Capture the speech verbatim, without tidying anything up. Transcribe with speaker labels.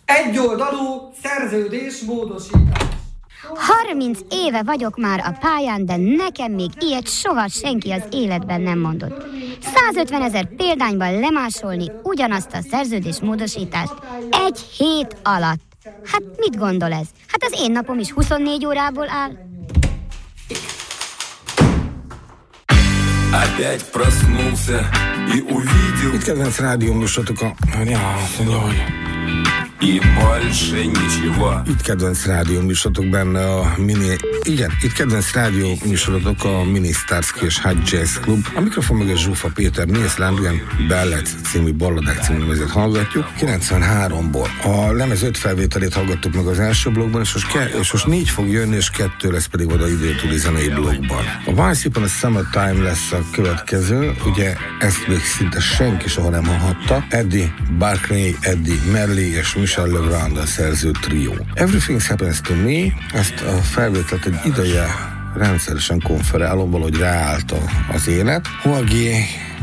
Speaker 1: Egyoldalú szerződésmódosítás.
Speaker 2: harminc éve vagyok már a pályán, de nekem még ilyet soha senki az életben nem mondott. százötven ezer példányban lemásolni ugyanazt a szerződésmódosítást egy hét alatt. Hát mit gondol ez? Hát az én napom is huszonnégy órából áll.
Speaker 3: Опять проснулся и увидел.
Speaker 4: Itt kedvenc rádióműsorotok a... Ja,
Speaker 3: И больше nичего.
Speaker 4: Itt kedvenc rádióműsorotok benne a mini... Igen, itt kedvenc rádióműsorotok a Mini Starsky és Hot Jazz Club. A mikrofon mögött Zsófa Péter, Nils Landgren Ballad című balladák című lemezet hallgatjuk. kilencvenháromból. A lemez öt felvételét hallgattuk meg az első blogban, és most, ke- és most négy fog jönni, és kettő lesz pedig oda időtúli zenei blogban. A Once Upon a Summertime lesz a következő, ugye ezt még szinte senki soha nem hallhatta. Eddie Barclay, Eddie Merle és Michel Legrand szerző trió. Everything Happens to Me, ezt a felvételt egy ideje rendszeresen konferálom, valahogy ráállt az élet. Hoagie